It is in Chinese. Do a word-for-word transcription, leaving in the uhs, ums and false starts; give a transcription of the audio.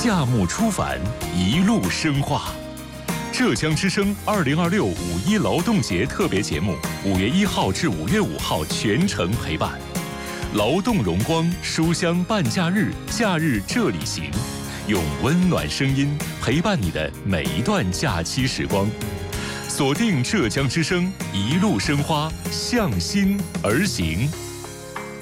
夏木初返，一路生化。浙江之声二零二六五一劳动节特别节目，五月一号至五月五号全程陪伴。劳动荣光，书香伴假日，假日这里行，用温暖声音陪伴你的每一段假期时光。锁定浙江之声，一路生花，向心而行。